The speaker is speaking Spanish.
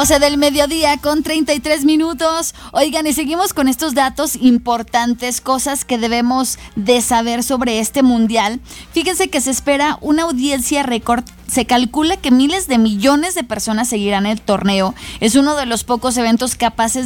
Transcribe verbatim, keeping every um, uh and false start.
doce del mediodía con treinta y tres minutos. Oigan, y seguimos con estos datos importantes, cosas que debemos de saber sobre este mundial. Fíjense que se espera una audiencia récord. Se calcula que miles de millones de personas seguirán el torneo. Es uno de los pocos eventos capaces